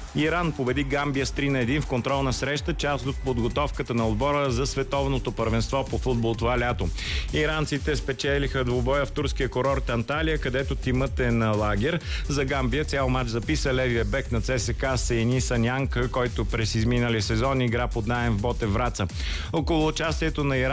Иран победи Гамбия с 3-1 в контролна среща, част от подготовката на отбора за световното първенство по футбол това лято. Иранците спечелиха двубоя в турския курорт Анталия, където тимът е на лагер. За Гамбия цял матч записа левия бек на ЦСКА Сейни Санянк, който през изминали сезон игра под наем в Ботев Враца. Около участието на Иран